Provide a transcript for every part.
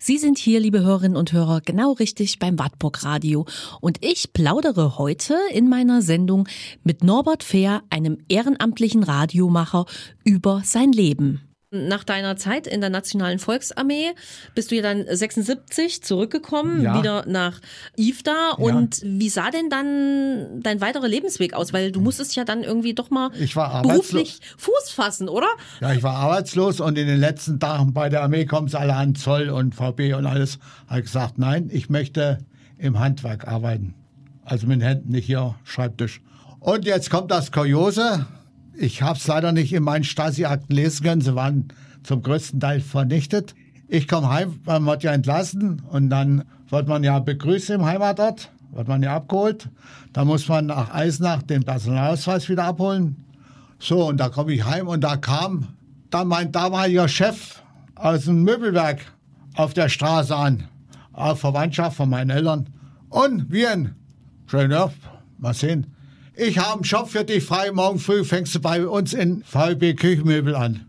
Sie sind hier, liebe Hörerinnen und Hörer, genau richtig beim Wartburg Radio. Und ich plaudere heute in meiner Sendung mit Norbert Fehr, einem ehrenamtlichen Radiomacher, über sein Leben. Nach deiner Zeit in der Nationalen Volksarmee bist du ja dann 76 zurückgekommen, wieder nach Ifda. Und wie sah denn dann dein weiterer Lebensweg aus? Weil du musstest ja dann irgendwie doch mal beruflich Fuß fassen, oder? Ja, ich war arbeitslos und in den letzten Tagen bei der Armee kommen sie alle an, Zoll und VB und alles. Habe ich gesagt, nein, ich möchte im Handwerk arbeiten. Also mit den Händen, nicht hier Schreibtisch. Und jetzt kommt das Kuriose. Ich habe es leider nicht in meinen Stasi-Akten lesen können. Sie waren zum größten Teil vernichtet. Ich komme heim, man wird ja entlassen und dann wird man ja begrüßt im Heimatort, wird man ja abgeholt. Da muss man nach Eisenach den Personalausweis wieder abholen. So, und da komme ich heim und da kam dann mein damaliger Chef aus dem Möbelwerk auf der Straße an. Auf Verwandtschaft von meinen Eltern. Und wie ein schön, ja, mal sehen. Ich habe einen Job für dich frei, morgen früh fängst du bei uns in VEB Küchenmöbel an.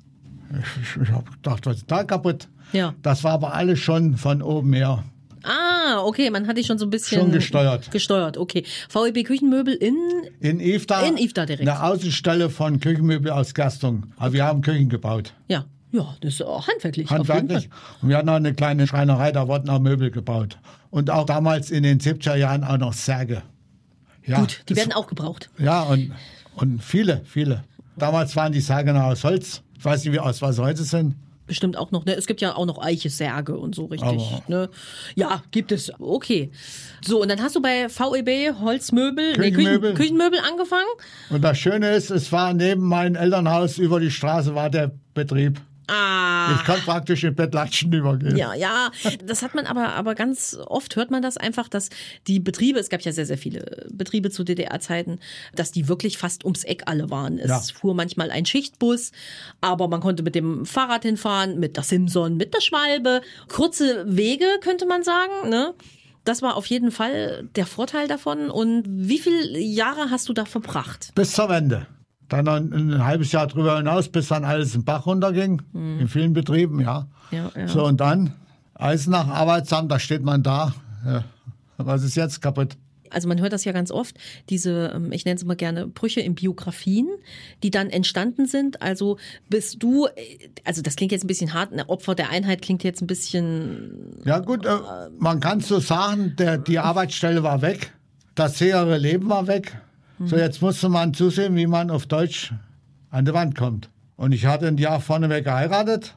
Ich habe gedacht, was ist da kaputt? Ja. Das war aber alles schon von oben her. Ah, okay, man hat dich schon so ein bisschen... Schon gesteuert. Gesteuert, okay. VEB Küchenmöbel in Ifda. In Ifda direkt. Eine Außenstelle von Küchenmöbel aus Gerstungen. Aber wir haben Küchen gebaut. Ja. Ja, das ist auch handwerklich. Handwerklich. Und wir hatten auch eine kleine Schreinerei, da wurden auch Möbel gebaut. Und auch damals in den 70er Jahren auch noch Särge. Ja, gut, die werden auch gebraucht. Ja, und viele. Damals waren die Särge noch aus Holz. Ich weiß nicht, aus was heute sind. Bestimmt auch noch, ne? Es gibt ja auch noch Eiche-Särge und so, richtig. Ne? Ja, gibt es. Okay. So, und dann hast du bei VEB Holzmöbel, Küchenmöbel angefangen. Und das Schöne ist, es war neben meinem Elternhaus über die Straße war der Betrieb. Ah. Ich konnte praktisch in Bettlatschen übergehen. Ja, das hat man aber ganz oft hört man das einfach, dass die Betriebe, es gab ja sehr, sehr viele Betriebe zu DDR-Zeiten, dass die wirklich fast ums Eck alle waren. Es fuhr manchmal ein Schichtbus, aber man konnte mit dem Fahrrad hinfahren, mit der Simson, mit der Schwalbe. Kurze Wege, könnte man sagen, ne? Das war auf jeden Fall der Vorteil davon. Und wie viele Jahre hast du da verbracht? Bis zur Wende. Dann noch ein halbes Jahr drüber hinaus, bis dann alles im Bach runterging, in vielen Betrieben, ja. So, und dann Eisenach, Arbeitsamt, da steht man da. Ja. Was ist jetzt kaputt? Also man hört das ja ganz oft, diese, ich nenne es immer gerne Brüche in Biografien, die dann entstanden sind. Also bist du, also das klingt jetzt ein bisschen hart, ein Opfer der Einheit klingt jetzt ein bisschen... Ja gut, man kann so sagen, die Arbeitsstelle war weg, das höhere Leben war weg. So, jetzt musste man zusehen, wie man auf Deutsch an die Wand kommt. Und ich hatte ein Jahr vorneweg geheiratet,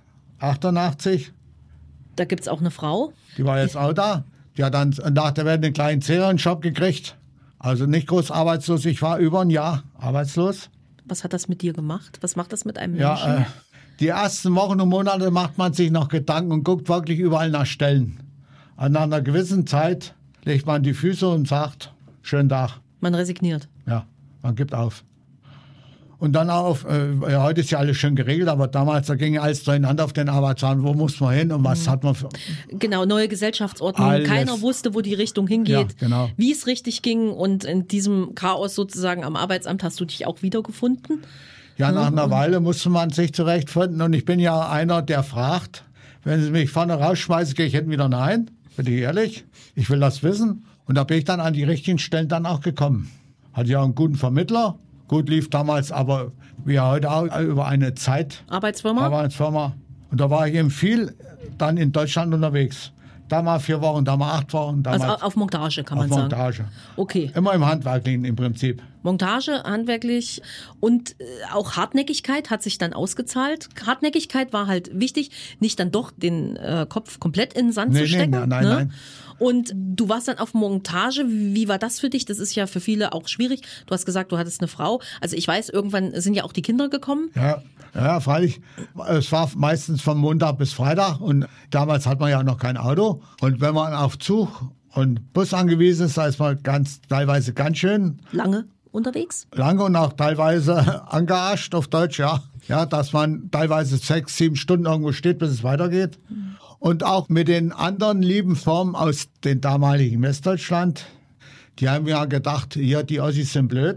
88. Da gibt's auch eine Frau? Die war jetzt auch da. Die hat dann nach der Wende einen kleinen Serienjob gekriegt. Also nicht groß arbeitslos. Ich war über ein Jahr arbeitslos. Was hat das mit dir gemacht? Was macht das mit einem Menschen? Ja, die ersten Wochen und Monate macht man sich noch Gedanken und guckt wirklich überall nach Stellen. Und nach einer gewissen Zeit legt man die Füße und sagt, schönen Tag. Man resigniert. Ja, man gibt auf. Und dann auf, heute ist ja alles schön geregelt, aber damals, da ging alles durcheinander auf den Arbeitsamt. Wo muss man hin und was hat man für... Genau, neue Gesellschaftsordnung. Alles. Keiner wusste, wo die Richtung hingeht, ja, genau. Wie es richtig ging. Und in diesem Chaos sozusagen am Arbeitsamt hast du dich auch wiedergefunden? Ja, nach einer Weile musste man sich zurechtfinden. Und ich bin ja einer, der fragt, wenn sie mich vorne rausschmeißen, gehe ich hinten wieder nein. Bin ich ehrlich? Ich will das wissen. Und da bin ich dann an die richtigen Stellen dann auch gekommen. Hatte ja einen guten Vermittler. Gut lief damals, aber wie heute auch über eine Arbeitsfirma. Und da war ich eben viel dann in Deutschland unterwegs. Da mal 4 Wochen, da mal 8 Wochen. Also auf Montage kann man sagen. Auf Montage. Okay. Immer im Handwerklichen im Prinzip. Montage, handwerklich und auch Hartnäckigkeit hat sich dann ausgezahlt. Hartnäckigkeit war halt wichtig, nicht dann doch den Kopf komplett in den Sand zu stecken. Nein. Und du warst dann auf Montage. Wie war das für dich? Das ist ja für viele auch schwierig. Du hast gesagt, du hattest eine Frau. Also ich weiß, irgendwann sind ja auch die Kinder gekommen. Ja, freilich. Es war meistens von Montag bis Freitag und damals hat man ja noch kein Auto. Und wenn man auf Zug und Bus angewiesen ist, da ist man teilweise ganz schön... Lange unterwegs? Lange und auch teilweise angearscht auf Deutsch, ja. Ja, dass man teilweise 6, 7 Stunden irgendwo steht, bis es weitergeht. Und auch mit den anderen lieben Formen aus dem damaligen Westdeutschland. Die haben ja gedacht, hier, die Ossis sind blöd.